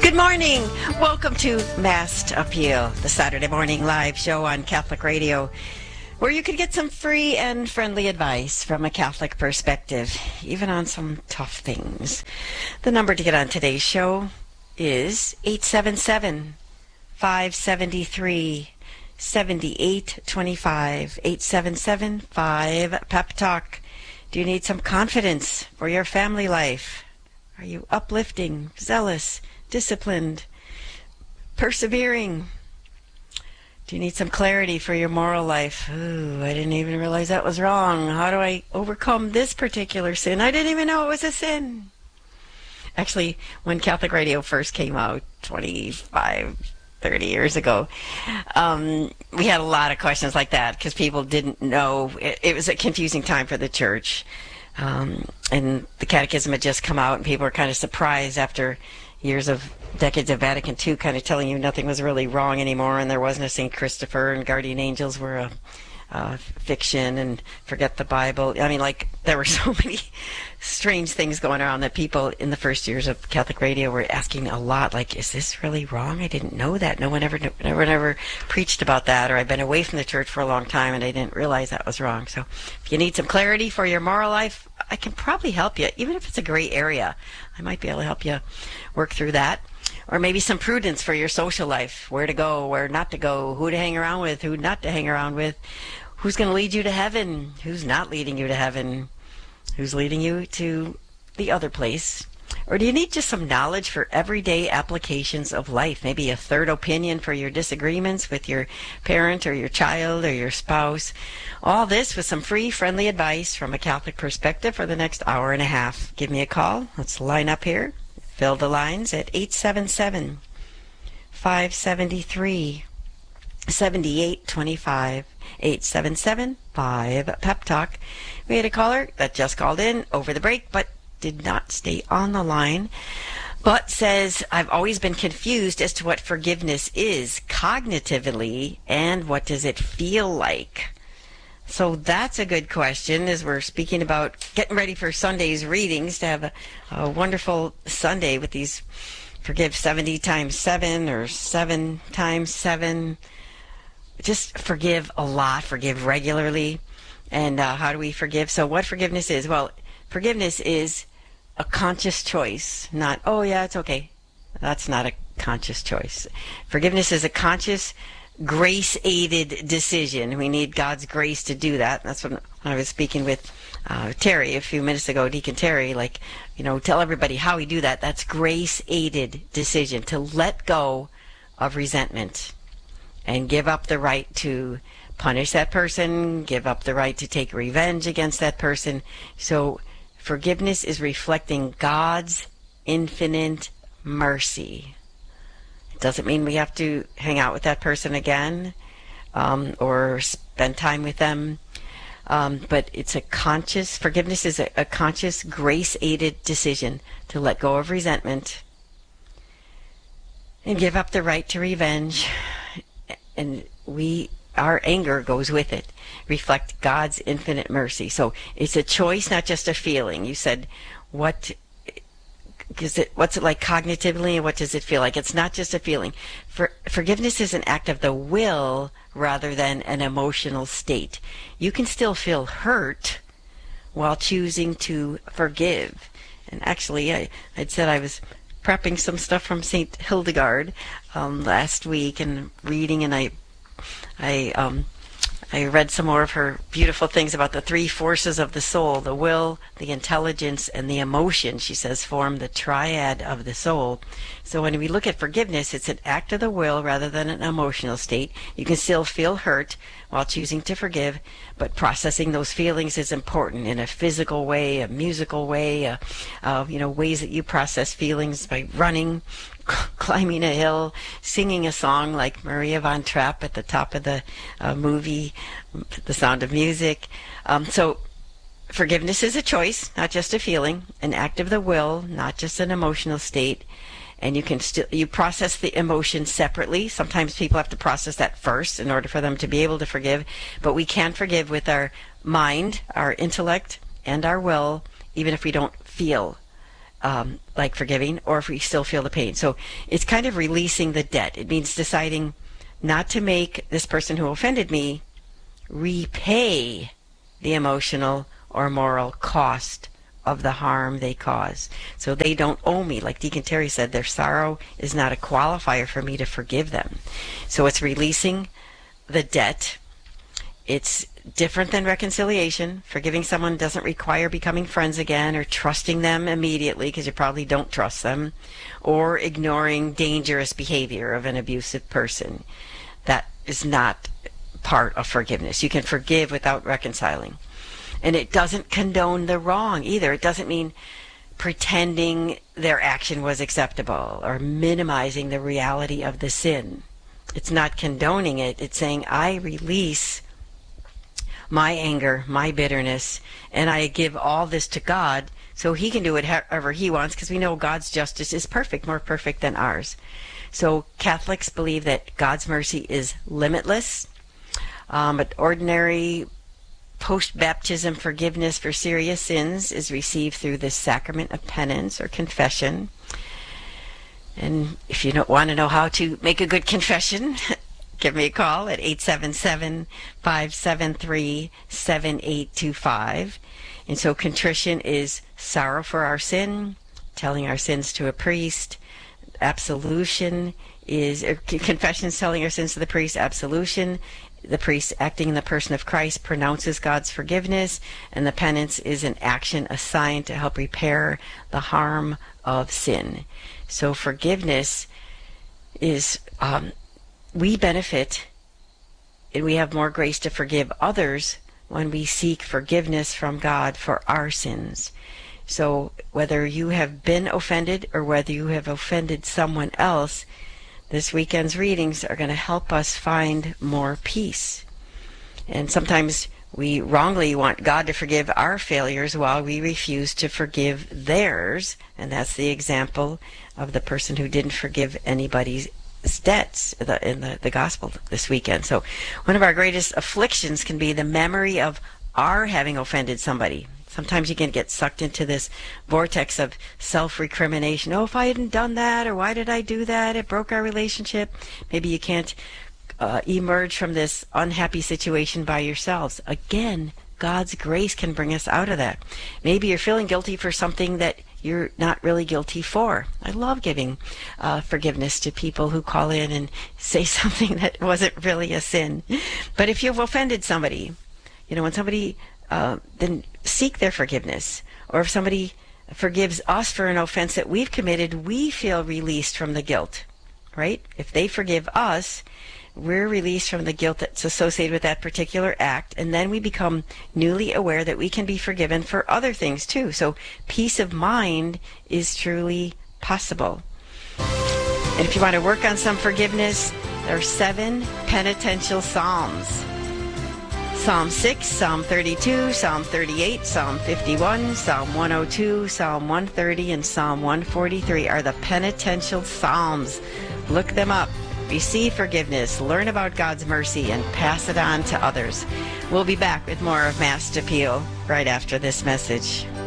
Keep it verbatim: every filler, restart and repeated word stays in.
Good morning. Welcome to Mass Appeal, the Saturday morning live show on Catholic Radio, where you can get some free and friendly advice from a Catholic perspective, even on some tough things. The number to get on today's show is eight seven seven, five seven three, seven eight two five, eight seven seven, five Pep Talk. Do you need some confidence for your family life? Are you uplifting, zealous, disciplined, persevering? Do you need some clarity for your moral life? Ooh, I didn't even realize that was wrong. How do I overcome this particular sin? I didn't even know it was a sin. Actually, when Catholic Radio first came out twenty-five, thirty years ago, um, we had a lot of questions like that because people didn't know. It, it was a confusing time for the church. Um, and the Catechism had just come out, and people were kind of surprised after years of decades of Vatican two kind of telling you nothing was really wrong anymore, and there wasn't a Saint Christopher, and guardian angels were a, a fiction, and forget the Bible. I mean, like, there were so many strange things going around that people in the first years of Catholic Radio were asking a lot, like, is this really wrong? I didn't know that. No one ever, never, never preached about that, or I've been away from the church for a long time and I didn't realize that was wrong. So if you need some clarity for your moral life, I can probably help you, even if it's a gray area. I might be able to help you work through that. Or maybe some prudence for your social life, where to go, where not to go, who to hang around with, who not to hang around with, who's going to lead you to heaven, who's not leading you to heaven, who's leading you to the other place. Or do you need just some knowledge for everyday applications of life? Maybe a third opinion for your disagreements with your parent or your child or your spouse. All this with some free, friendly advice from a Catholic perspective for the next hour and a half. Give me a call. Let's line up here. Fill the lines at eight seven seven, five seven three, seven eight two five, eight seven seven, five Pep Talk. We had a caller that just called in over the break but did not stay on the line, but says, I've always been confused as to what forgiveness is cognitively and what does it feel like. So that's a good question as we're speaking about getting ready for Sunday's readings, to have a, a wonderful Sunday with these forgive seventy times seven or seven times seven. Just forgive a lot, forgive regularly. And uh, how do we forgive? So what forgiveness is? Well, forgiveness is a conscious choice, not, oh yeah, it's okay. That's not a conscious choice. Forgiveness is a conscious, grace-aided decision. We need God's grace to do that. That's what I was speaking with uh, Terry a few minutes ago, Deacon Terry, like, you know, tell everybody how we do that. That's grace-aided decision, to let go of resentment and give up the right to punish that person, give up the right to take revenge against that person. So forgiveness is reflecting God's infinite mercy. Doesn't mean we have to hang out with that person again um, or spend time with them. Um, but it's a conscious, forgiveness is a, a conscious, grace-aided decision to let go of resentment and give up the right to revenge. And we, our anger goes with it. Reflect God's infinite mercy. So it's a choice, not just a feeling. You said, what... Is it, what's it like cognitively, and what does it feel like? It's not just a feeling. For, forgiveness is an act of the will rather than an emotional state. You can still feel hurt while choosing to forgive. And actually, I, I'd said I was prepping some stuff from Saint Hildegard um, last week and reading, and I, I, um, I read some more of her beautiful things about the three forces of the soul: the will, the intelligence, and the emotion. She says form the triad of the soul. So when we look at forgiveness, it's an act of the will rather than an emotional state. You can still feel hurt while choosing to forgive, but processing those feelings is important in a physical way, a musical way, uh, uh, you know, ways that you process feelings by running, climbing a hill, singing a song like Maria von Trapp at the top of the uh, movie, The Sound of Music. Um, so forgiveness is a choice, not just a feeling, an act of the will, not just an emotional state. And you can still, you process the emotion separately. Sometimes people have to process that first in order for them to be able to forgive. But we can forgive with our mind, our intellect, and our will, even if we don't feel um, like forgiving, or if we still feel the pain. So it's kind of releasing the debt. It means deciding not to make this person who offended me repay the emotional or moral cost of the harm they cause. So they don't owe me. Like Deacon Terry said, their sorrow is not a qualifier for me to forgive them. So it's releasing the debt. It's different than reconciliation. Forgiving someone doesn't require becoming friends again or trusting them immediately, because you probably don't trust them, or ignoring dangerous behavior of an abusive person. That is not part of forgiveness. You can forgive without reconciling. And it doesn't condone the wrong either. It doesn't mean pretending their action was acceptable or minimizing the reality of the sin. It's not condoning it. It's saying, I release my anger, my bitterness, and I give all this to God so he can do it however he wants, because we know God's justice is perfect, more perfect than ours. So Catholics believe that God's mercy is limitless, um, but ordinary post-baptism forgiveness for serious sins is received through the sacrament of penance or confession. And if you don't want to know how to make a good confession, give me a call at eight seven seven, five seven three, seven eight two five. And so contrition is sorrow for our sin, telling our sins to a priest. Absolution is, er, confession is telling our sins to the priest. Absolution, the priest acting in the person of Christ pronounces God's forgiveness. And the penance is an action assigned to help repair the harm of sin. So forgiveness is, um, we benefit and we have more grace to forgive others when we seek forgiveness from God for our sins. So whether you have been offended or whether you have offended someone else, this weekend's readings are going to help us find more peace. And sometimes we wrongly want God to forgive our failures while we refuse to forgive theirs. And that's the example of the person who didn't forgive anybody's debts in the, the gospel this weekend. So one of our greatest afflictions can be the memory of our having offended somebody. Sometimes you can get sucked into this vortex of self-recrimination. Oh, if I hadn't done that, or why did I do that? It broke our relationship. Maybe you can't uh, emerge from this unhappy situation by yourselves. Again, God's grace can bring us out of that. Maybe you're feeling guilty for something that you're not really guilty for. I love giving uh, forgiveness to people who call in and say something that wasn't really a sin. But if you've offended somebody, you know, when somebody uh, then seek their forgiveness, or if somebody forgives us for an offense that we've committed, we feel released from the guilt, right? If they forgive us, we're released from the guilt that's associated with that particular act, and then we become newly aware that we can be forgiven for other things too. So peace of mind is truly possible. And if you want to work on some forgiveness, there are seven penitential psalms. Psalm six, Psalm thirty-two, Psalm thirty-eight, Psalm fifty-one, Psalm one oh two, Psalm one thirty, and Psalm one forty-three are the penitential psalms. Look them up. Receive forgiveness, learn about God's mercy, and pass it on to others. We'll be back with more of Mass Appeal right after this message.